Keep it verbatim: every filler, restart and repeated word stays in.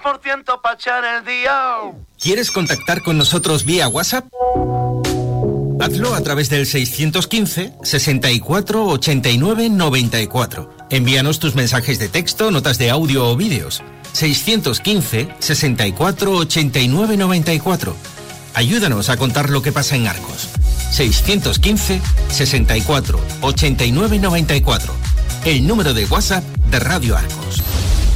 por ciento para echar el día. ¿Quieres contactar con nosotros vía WhatsApp? Hazlo a través del seiscientos quince, sesenta y cuatro, ochenta y nueve, noventa y cuatro. Envíanos tus mensajes de texto, notas de audio o vídeos. seiscientos quince, sesenta y cuatro, ochenta y nueve, noventa y cuatro. Ayúdanos a contar lo que pasa en Arcos. seiscientos quince, sesenta y cuatro, ochenta y nueve, noventa y cuatro. El número de WhatsApp de Radio Arcos.